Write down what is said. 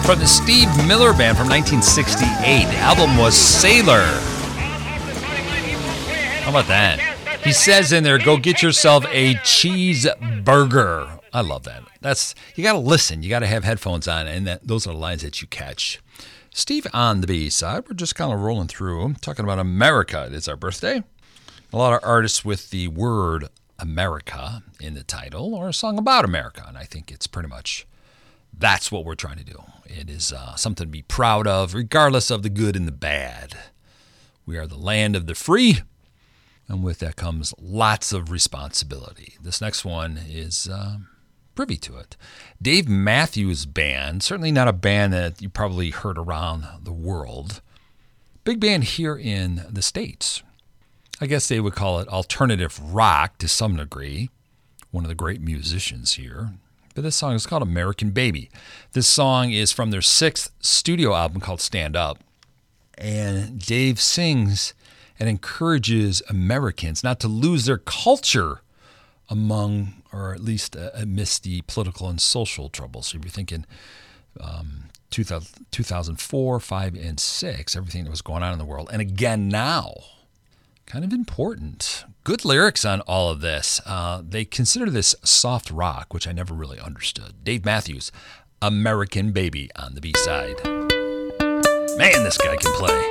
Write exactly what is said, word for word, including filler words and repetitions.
From the Steve Miller Band from nineteen sixty-eight. The album was Sailor. How about that? He says in there, go get yourself a cheeseburger. I love that. That's, you got to listen. You got to have headphones on, and that, those are the lines that you catch. Steve on the B-side. We're just kind of rolling through, talking about America. It's our birthday. A lot of artists with the word America in the title, or a song about America, and I think it's pretty much that's what we're trying to do. It is uh, something to be proud of, regardless of the good and the bad. We are the land of the free, and with that comes lots of responsibility. This next one is uh, privy to it. Dave Matthews Band, certainly not a band that you probably heard around the world. Big band here in the States. I guess they would call it alternative rock to some degree. One of the great musicians here. But this song is called American Baby. This song is from their sixth studio album called Stand Up. And Dave sings and encourages Americans not to lose their culture among, or at least uh, amidst the political and social troubles. So if you're thinking um, two thousand four, five, and six, everything that was going on in the world. And again now, kind of important. Good lyrics on all of this. Uh, they consider this soft rock, which I never really understood. Dave Matthews, American Baby on the B-side. Man, this guy can play.